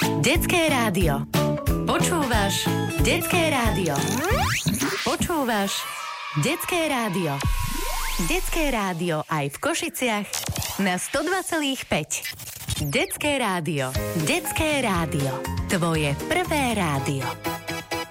Detské rádio. Počúvaš Detské rádio. Počúvaš Detské rádio. Detské rádio aj v Košiciach na 102,5. Detské rádio. Detské rádio. Tvoje prvé rádio.